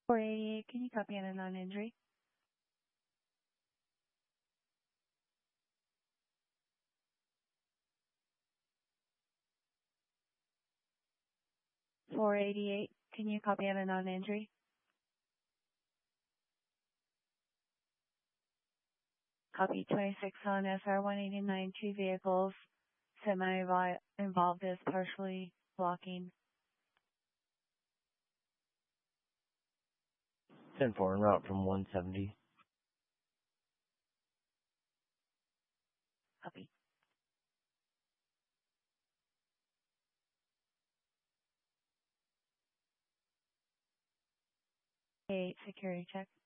488, can you copy on a non-injury? 488, can you copy on a non-injury? Copy 26 on SR 189, two vehicles, semi-involved is partially blocking. 10-4 en route from 170. Copy. 8, security check.